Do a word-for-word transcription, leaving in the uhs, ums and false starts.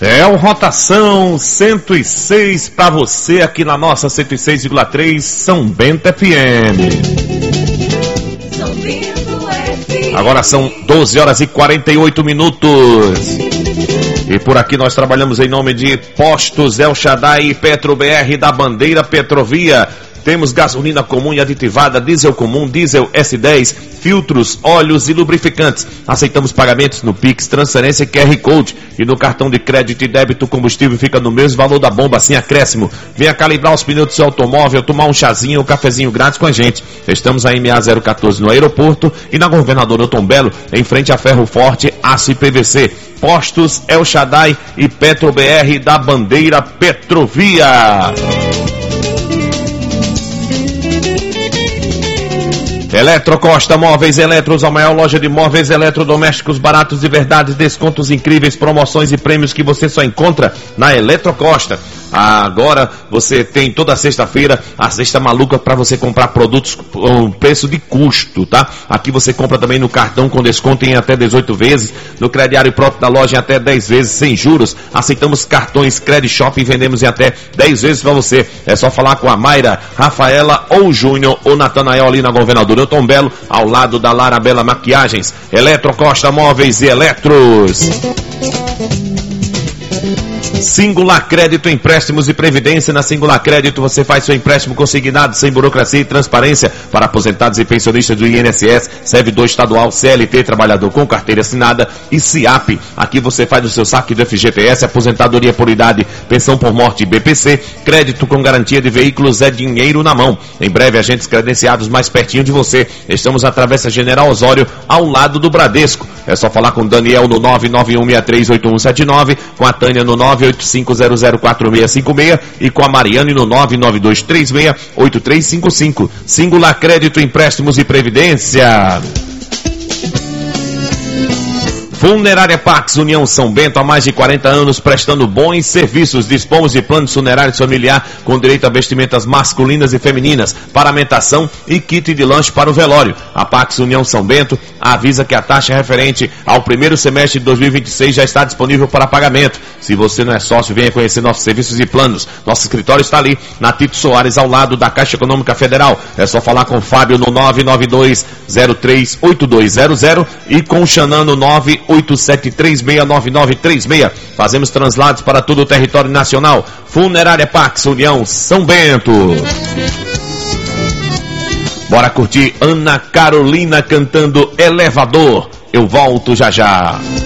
É o Rotação cento e seis para você aqui na nossa cento e seis vírgula três São Bento F M. São Bento F M. Agora são doze horas e quarenta e oito minutos. E por aqui nós trabalhamos em nome de Postos El Shaddai e Petro B R da Bandeira Petrovia. Temos gasolina comum e aditivada, diesel comum, diesel S dez, filtros, óleos e lubrificantes. Aceitamos pagamentos no Pix, transferência e Q R Code. E no cartão de crédito e débito, o combustível fica no mesmo valor da bomba, sem acréscimo. Venha calibrar os pneus do seu automóvel, tomar um chazinho ou um cafezinho grátis com a gente. Estamos a M A zero quatorze no aeroporto e na Governador Newton Belo, em frente a Ferro Forte, Aço e P V C. Postos El Shaddai e Petro B R da Bandeira Petrovia. Eletrocosta Móveis Eletros, a maior loja de móveis eletrodomésticos baratos de verdade, descontos incríveis, promoções e prêmios que você só encontra na Eletrocosta. Agora você tem toda sexta-feira a sexta maluca para você comprar produtos com preço de custo, tá? Aqui você compra também no cartão com desconto em até dezoito vezes, no crediário próprio da loja em até dez vezes sem juros. Aceitamos cartões Credit Shop e vendemos em até dez vezes para você. É só falar com a Mayra, Rafaela ou o Júnior ou Natanael ali na Governador Newton Belo, ao lado da Lara Bela Maquiagens. Eletrocosta Móveis e Eletros. Singular Crédito, Empréstimos e Previdência. Na Singular Crédito você faz seu empréstimo consignado, sem burocracia e transparência, para aposentados e pensionistas do I N S S, servidor estadual, C L T, trabalhador com carteira assinada e C I A P. Aqui você faz o seu saque do F G T S, aposentadoria por idade, pensão por morte e B P C. Crédito com garantia de veículos é dinheiro na mão. Em breve, agentes credenciados mais pertinho de você. Estamos à Travessa General Osório, ao lado do Bradesco. É só falar com o Daniel no nove nove um seis três oito um sete nove, com a Tânia no nove oito cinco zero zero quatro seis cinco seis e com a Mariane no nove nove dois três seis oito três cinco cinco. Singular Crédito, Empréstimos e Previdência. Funerária Pax União São Bento, há mais de quarenta anos prestando bons serviços. Dispomos de planos funerários familiar com direito a vestimentas masculinas e femininas, paramentação e kit de lanche para o velório. A Pax União São Bento avisa que a taxa referente ao primeiro semestre de dois mil e vinte e seis já está disponível para pagamento. Se você não é sócio, venha conhecer nossos serviços e planos. Nosso escritório está ali, na Tito Soares, ao lado da Caixa Econômica Federal. É só falar com o Fábio no nove nove dois zero três oito dois zero zero e com o Xanã no nove oito sete três seis nove nove três seis. Fazemos translados para todo o território nacional. Funerária Pax União São Bento. Bora curtir Ana Carolina cantando Elevador. Eu volto já já.